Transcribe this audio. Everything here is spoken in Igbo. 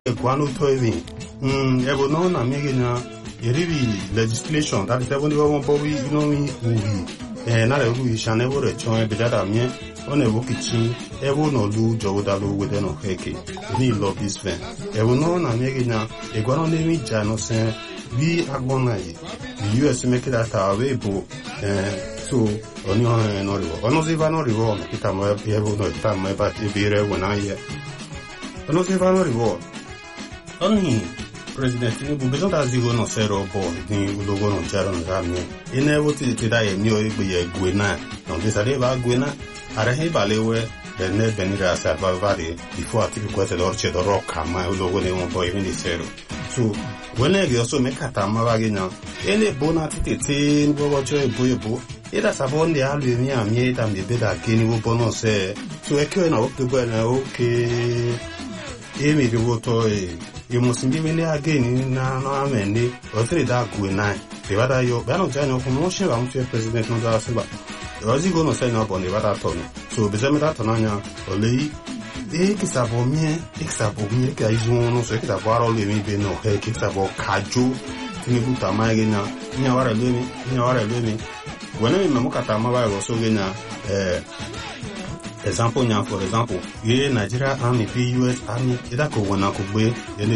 Guano Toiving. Ever known a megina, legislation that is every one bobby, you know me, and not a we shall never return, but that I mean, on a wookie, ever no do Jodalu with an oheke. Any lobbyist fan. Ever known a megina, a guano name Jano Sen, we are gonna the US make it at our way, so on your hand, or not even no reward, it am no time, but if you when I hear. Not even no reward. Only President Tinubu besoin d'azigo no sero bo ni ulogo no charo no ramye ine woti tidai ni o igbe gwena no desale ba gwena ara he balewe ne benira serva vari before atiku kwete dorche do roka ma ulogo ne mo boy ni sero so wene ge so me kata ma ba genya ene bona titete ngo go cho eboyebo ida sabonde alu mi amie ta me beda kini wo bono se so ekwe na okugbe na okay emi de woto you must be really again na no amende o three that go nine the wada yo ba no jano ko mo she ba mo president no da se ba rozi go no say no bon the wada ton so be me that tonanya o lei ki sabo mi ka izu no so ki sabo aro le mi be no he ki sabo kajo tini buta ma gena nya wara le mi wona mi mo kata ma ba go so gena example nya for example ye Nigeria Army US Army ida ko wona ko gbe